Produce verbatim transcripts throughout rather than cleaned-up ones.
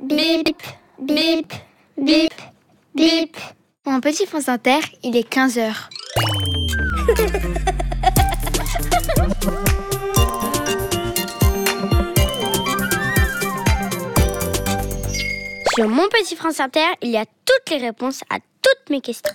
bip, bip, bip, bip. Mon petit France Inter, il est quinze heures. Sur mon petit France Inter, il y a toutes les réponses à toutes mes questions.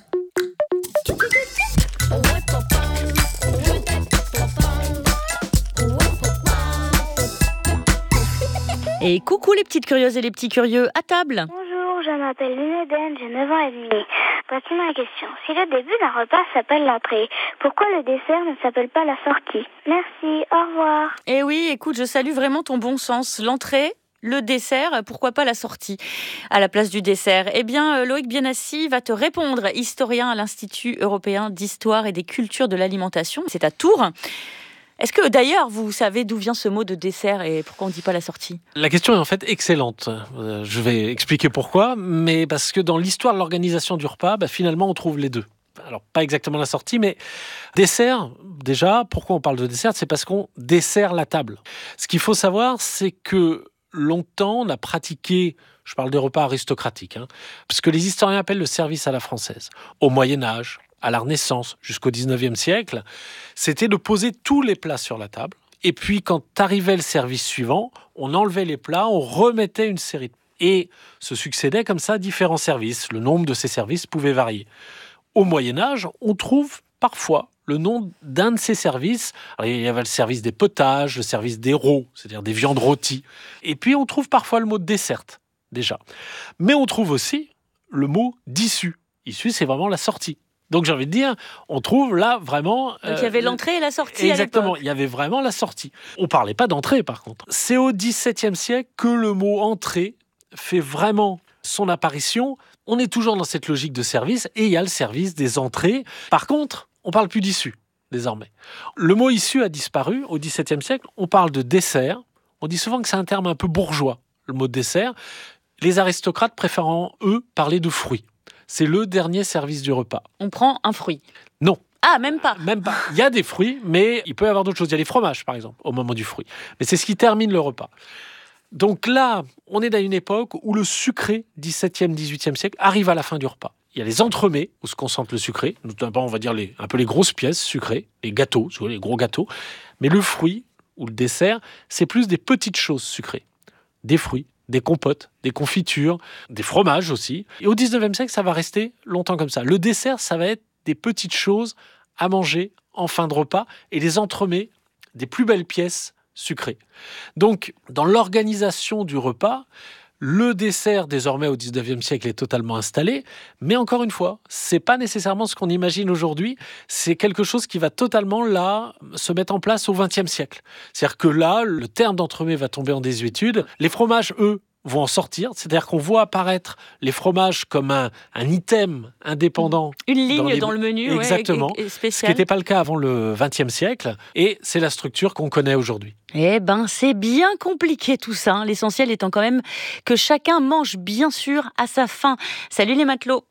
Et coucou les petites curieuses et les petits curieux, à table. Bonjour, je m'appelle Lune Eden, j'ai neuf ans et demi. Voici ma question. Si le début d'un repas s'appelle l'entrée, pourquoi le dessert ne s'appelle pas la sortie ? Merci, au revoir. Eh oui, écoute, je salue vraiment ton bon sens. L'entrée, le dessert, pourquoi pas la sortie à la place du dessert ? Eh bien, Loïc Bienassi va te répondre, historien à l'Institut européen d'histoire et des cultures de l'alimentation. C'est à Tours. Est-ce que d'ailleurs, vous savez d'où vient ce mot de dessert et pourquoi on ne dit pas la sortie ? La question est en fait excellente. Euh, je vais expliquer pourquoi, mais parce que dans l'histoire de l'organisation du repas, bah, finalement, on trouve les deux. Alors, pas exactement la sortie, mais dessert, déjà, pourquoi on parle de dessert ? C'est parce qu'on dessert la table. Ce qu'il faut savoir, c'est que longtemps, on a pratiqué, je parle des repas aristocratiques, hein, ce que les historiens appellent le service à la française. Au Moyen-Âge, à la Renaissance, jusqu'au dix-neuvième siècle, c'était de poser tous les plats sur la table. Et puis, quand arrivait le service suivant, on enlevait les plats, on remettait une série. Et se succédaient comme ça différents services. Le nombre de ces services pouvait varier. Au Moyen-Âge, on trouve parfois le nom d'un de ces services. Alors, il y avait le service des potages, le service des rôts, c'est-à-dire des viandes rôties. Et puis, on trouve parfois le mot dessert, déjà. Mais on trouve aussi le mot d'issue. Issue, c'est vraiment la sortie. Donc j'ai envie de dire, on trouve là vraiment... Donc il y avait euh, l'entrée et la sortie. Exactement, à il y avait vraiment la sortie. On ne parlait pas d'entrée par contre. C'est au dix-septième siècle que le mot entrée fait vraiment son apparition. On est toujours dans cette logique de service et il y a le service des entrées. Par contre, on ne parle plus d'issue désormais. Le mot issue a disparu au dix-septième siècle. On parle de dessert. On dit souvent que c'est un terme un peu bourgeois, le mot dessert. Les aristocrates préférant, eux, parler de fruits. C'est le dernier service du repas. On prend un fruit ? Non. Ah, même pas ? Même pas. Il y a des fruits, mais il peut y avoir d'autres choses. Il y a les fromages, par exemple, au moment du fruit. Mais c'est ce qui termine le repas. Donc là, on est dans une époque où le sucré, dix-septième, dix-huitième siècle, arrive à la fin du repas. Il y a les entremets, où se concentre le sucré, notamment, on va dire, les, un peu les grosses pièces sucrées, les gâteaux, les gros gâteaux. Mais le fruit, ou le dessert, c'est plus des petites choses sucrées. Des fruits, des compotes, des confitures, des fromages aussi. Et au dix-neuvième siècle, ça va rester longtemps comme ça. Le dessert, ça va être des petites choses à manger en fin de repas et les entremets, des plus belles pièces sucrées. Donc, dans l'organisation du repas, le dessert, désormais au dix-neuvième siècle, est totalement installé. Mais encore une fois, c'est pas nécessairement ce qu'on imagine aujourd'hui. C'est quelque chose qui va totalement, là, se mettre en place au vingtième siècle. C'est-à-dire que là, le terme d'entremets va tomber en désuétude. Les fromages, eux, vont en sortir. C'est-à-dire qu'on voit apparaître les fromages comme un, un item indépendant. Une ligne dans, les... dans le menu. Exactement. Ouais, et, et spécial. Ce qui n'était pas le cas avant le vingtième siècle. Et c'est la structure qu'on connaît aujourd'hui. Eh ben, c'est bien compliqué tout ça. Hein. L'essentiel étant quand même que chacun mange bien sûr à sa faim. Salut les matelots.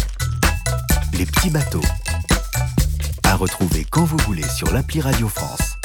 Les petits bateaux. À retrouver quand vous voulez sur l'appli Radio France.